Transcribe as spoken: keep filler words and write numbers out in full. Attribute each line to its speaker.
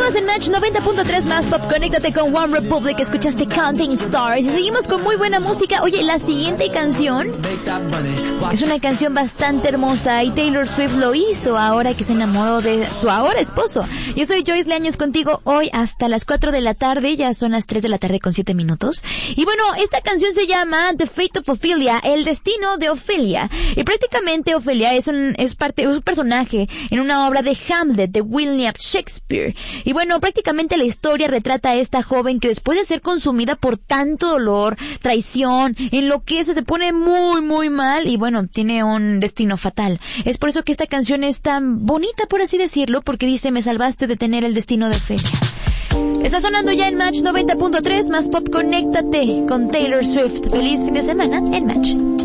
Speaker 1: Continúas en Match noventa punto tres más Pop. Conéctate con One Republic. Escuchaste Counting Stars y seguimos con muy buena música. Oye, la siguiente canción es una canción bastante hermosa y Taylor Swift lo hizo ahora que se enamoró de su ahora esposo. Yo soy Joyce Leaños contigo hoy hasta las cuatro de la tarde. Ya son las tres de la tarde con siete minutos. Y bueno, esta canción se llama The Fate of Ophelia, el destino de Ofelia. Y prácticamente Ofelia es un, es parte, es un personaje en una obra de Hamlet de William Shakespeare. Y bueno, prácticamente la historia retrata a esta joven que después de ser consumida por tanto dolor, traición, enloquece, se pone muy muy mal y bueno, tiene un destino fatal. Es por eso que esta canción es tan bonita, por así decirlo, porque dice: me salvaste de tener el destino de Ofelia. Está sonando ya en Match noventa punto tres más Pop. Conéctate con Taylor Swift. Feliz fin de semana en Match.